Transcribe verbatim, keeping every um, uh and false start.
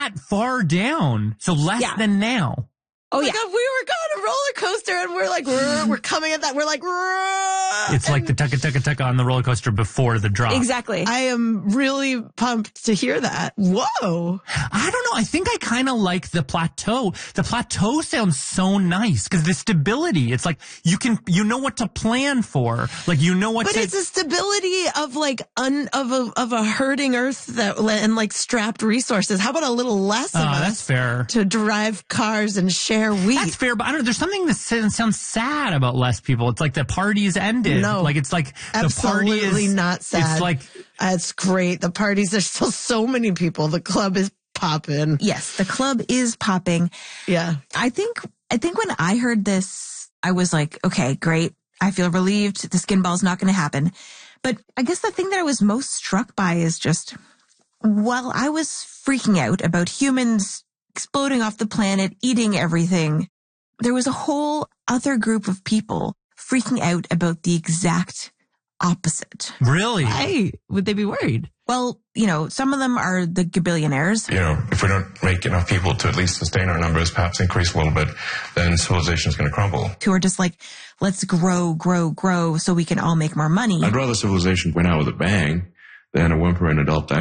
that far down. So less Yeah. than now. Oh, Oh my yeah. God, we were going a roller coaster and we're like, "Rrr," we're coming at that. We're like, "Rrr," It's like and the tucka tucka tucka on the roller coaster before the drop. Exactly. I am really pumped to hear that. Whoa. I don't know. I think I kind of like the plateau. The plateau sounds so nice because the stability. It's like you can, you know what to plan for. Like you know what But to. it's the stability of like un, of a of a hurting earth that and like strapped resources. How about a little less of Oh, us that's fair. to drive cars and share wheat? That's fair, but I don't know. There's something that sounds sounds sad about less people. It's like the party's ended. No. Like it's like the party Absolutely is not sad. It's like That's great. The parties, there's still so many people. The club is popping. Yes, the club is popping. Yeah. I think, I think when I heard this, I was like, okay, great. I feel relieved. The skin ball's not going to happen. But I guess the thing that I was most struck by is just while I was freaking out about humans exploding off the planet, eating everything, there was a whole other group of people freaking out about the exact opposite. really. Why would they be worried? Well, you know, some of them are the gabillionaires. You know, if we don't make enough people to at least sustain our numbers, perhaps increase a little bit, then civilization is going to crumble. Who are just like, let's grow, grow, grow so we can all make more money. I'd rather civilization went out with a bang than a whimpering adult